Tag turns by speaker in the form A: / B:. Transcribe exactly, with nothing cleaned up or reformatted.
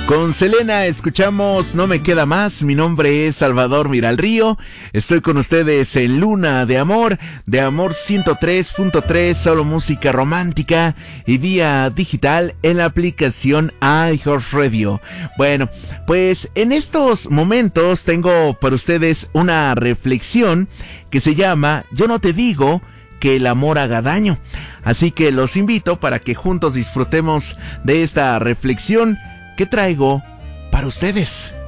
A: Con Selena escuchamos No me queda más. Mi nombre es Salvador Miralrío. Estoy con ustedes en Luna de Amor, de Amor ciento tres punto tres, solo música romántica y vía digital en la aplicación iHeartRadio. Bueno, pues en estos momentos tengo para ustedes una reflexión que se llama Yo no te digo que el amor haga daño. Así que los invito para que juntos disfrutemos de esta reflexión que traigo para ustedes.